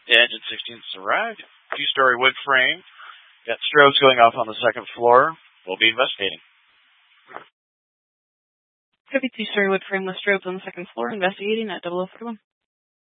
Engine 16's arrived. Two-story wood frame. Got strobes going off on the second floor. We'll be investigating. Could be two-story wood frame with strobes on the second floor. Investigating at 0041.